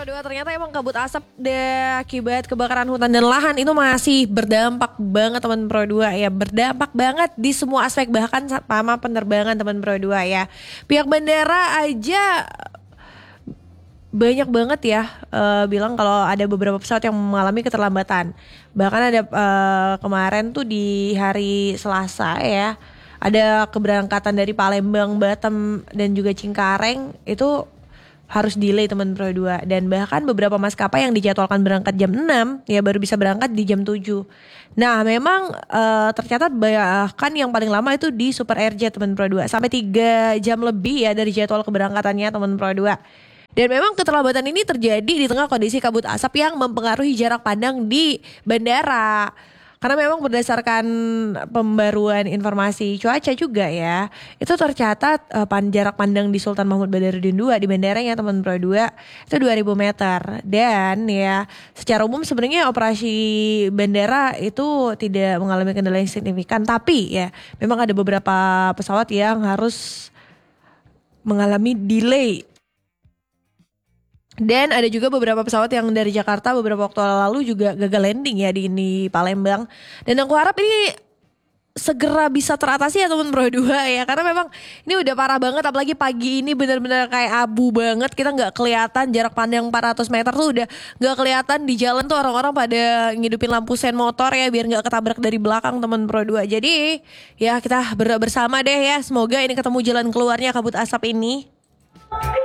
Pro 2 ternyata emang kabut asap akibat kebakaran hutan dan lahan itu masih berdampak banget teman Pro 2 ya. Berdampak banget di semua aspek bahkan sama penerbangan teman Pro 2 ya. Pihak bandara aja banyak banget ya bilang kalau ada beberapa pesawat yang mengalami keterlambatan. Bahkan ada kemarin tuh di hari Selasa ya, ada keberangkatan dari Palembang, Batam dan juga Cengkareng itu harus delay teman Pro 2. Dan bahkan beberapa maskapai yang dijadwalkan berangkat jam 6 ya baru bisa berangkat di jam 7. Nah memang tercatat bahkan yang paling lama itu di Super Airjet teman Pro 2 sampai 3 jam lebih ya dari jadwal keberangkatannya teman Pro 2. Dan memang keterlambatan ini terjadi di tengah kondisi kabut asap yang mempengaruhi jarak pandang di bandara. Karena memang berdasarkan pembaruan informasi cuaca juga ya, itu tercatat jarak pandang di Sultan Mahmud Badarudin II di bandaranya teman Pro 2 itu 2000 meter. Dan ya secara umum sebenarnya operasi bandara itu tidak mengalami kendala yang signifikan. Tapi ya memang ada beberapa pesawat yang harus mengalami delay. Dan ada juga beberapa pesawat yang dari Jakarta beberapa waktu lalu juga gagal landing ya di Palembang. Dan aku harap ini segera bisa teratasi ya teman Pro 2 ya. Karena memang ini udah parah banget, apalagi pagi ini benar-benar kayak abu banget. Kita gak kelihatan jarak pandang 400 meter tuh udah gak kelihatan. Di jalan tuh orang-orang pada ngidupin lampu sen motor ya biar gak ketabrak dari belakang teman Pro 2. Jadi ya kita berdoa bersama deh ya, semoga ini ketemu jalan keluarnya kabut asap ini.